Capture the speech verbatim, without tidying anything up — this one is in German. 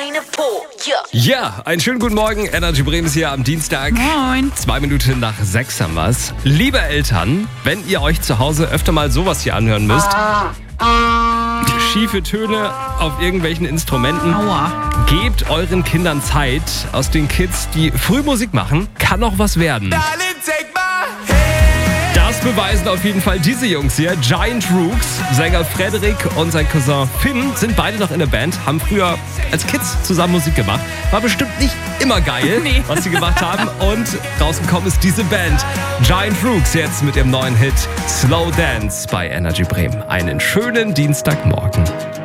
eine Po, ja. Ja, einen schönen guten Morgen. Energy Bremen ist hier am Dienstag. Moin. Zwei Minuten nach sechs haben wir's. Liebe Eltern, wenn ihr euch zu Hause öfter mal sowas hier anhören müsst, schiefe Töne auf irgendwelchen Instrumenten, Aua. gebt euren Kindern Zeit. Aus den Kids, die früh Musik machen, kann noch was werden. Das beweisen auf jeden Fall diese Jungs hier. Giant Rooks, Sänger Frederik und sein Cousin Finn sind beide noch in der Band, haben früher als Kids zusammen Musik gemacht. War bestimmt nicht immer geil, Nee. was sie gemacht haben. Und rausgekommen ist diese Band. Giant Rooks jetzt mit dem neuen Hit Slow Dance bei Energy Bremen. Einen schönen Dienstagmorgen.